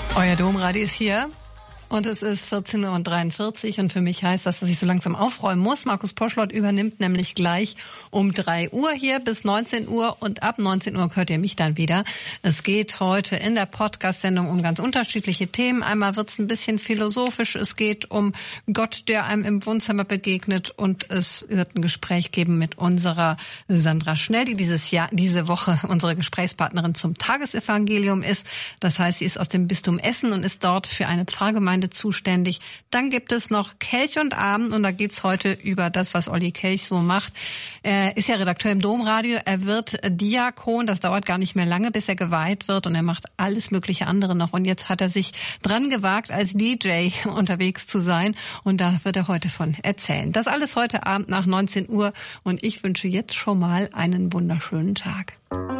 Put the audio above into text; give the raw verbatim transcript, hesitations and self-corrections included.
Euer Domradio ist hier und es ist vierzehn Uhr dreiundvierzig und für mich heißt das, dass ich so langsam aufräumen muss. Markus Poschlott übernimmt nämlich gleich um drei Uhr hier bis neunzehn Uhr und ab neunzehn Uhr hört ihr mich dann wieder. Es geht heute in der Podcast-Sendung um ganz unterschiedliche Themen. Einmal wird es ein bisschen philosophisch, es geht um Gott, der einem im Wohnzimmer begegnet und es wird ein Gespräch geben mit unserer Sandra Schnell, die dieses Jahr, diese Woche unsere Gesprächspartnerin zum Tagesevangelium ist. Das heißt, sie ist aus dem Bistum Essen und ist dort für eine Pfarrgemeinde zuständig. Dann gibt es noch Kelch und Abend und da geht's heute über das, was Olli Kelch so macht. Er ist ja Redakteur im Domradio, er wird Diakon, das dauert gar nicht mehr lange, bis er geweiht wird und er macht alles mögliche andere noch und jetzt hat er sich dran gewagt, als D J unterwegs zu sein und da wird er heute von erzählen. Das alles heute Abend nach neunzehn Uhr und ich wünsche jetzt schon mal einen wunderschönen Tag.